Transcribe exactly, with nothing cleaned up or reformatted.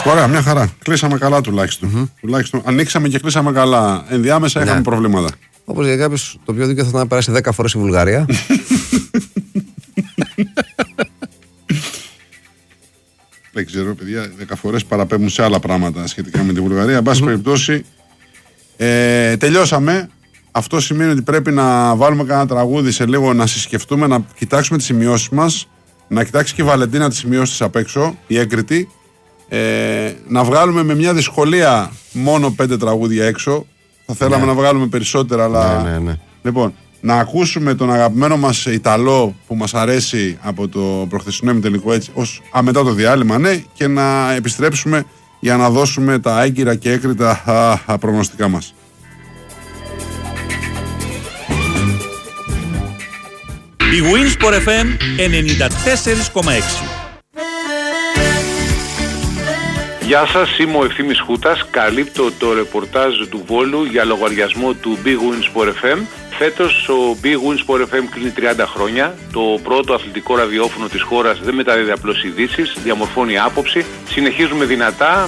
Ωραία, μια χαρά. Κλείσαμε καλά τουλάχιστον. Mm-hmm. τουλάχιστον. Ανοίξαμε και κλείσαμε καλά. Ενδιάμεσα είχαμε ναι. προβλήματα. Όπως για κάποιους, το πιο δίκαιο θα ήταν να περάσει δέκα φορές η Βουλγαρία. Δεν ξέρω, παιδιά, δέκα φορές παραπέμπουν σε άλλα πράγματα σχετικά με τη Βουλγαρία. Εν πάση mm-hmm. περιπτώσει, ε, τελειώσαμε. Αυτό σημαίνει ότι πρέπει να βάλουμε κανένα τραγούδι σε λίγο, να συσκεφτούμε, να κοιτάξουμε τις σημειώσεις μας, να κοιτάξει και η Βαλεντίνα τις σημειώσεις της απ' έξω, η έγκριτη, ε, να βγάλουμε με μια δυσκολία μόνο πέντε τραγούδια έξω. Θα θέλαμε ναι. να βγάλουμε περισσότερα, αλλά. Ναι, ναι, ναι. Λοιπόν, να ακούσουμε τον αγαπημένο μας Ιταλό που μας αρέσει από το προχθεσινό ημιτελικό έτσι, ως α, μετά το διάλειμμα, ναι, και να επιστρέψουμε για να δώσουμε τα έγκυρα και έκριτα α, α, προγνωστικά μας. Η Winsport εφ εμ ενενήντα τέσσερα κόμμα έξι. Γεια σας, είμαι ο Ευθύμης Χούτας, καλύπτω το ρεπορτάζ του Βόλου για λογαριασμό του Big Winsport εφ εμ. Φέτος ο Big Winsport εφ εμ κλείνει τριάντα χρόνια. Το πρώτο αθλητικό ραδιόφωνο της χώρας δεν μεταδίδει απλώς ειδήσεις, διαμορφώνει άποψη. Συνεχίζουμε δυνατά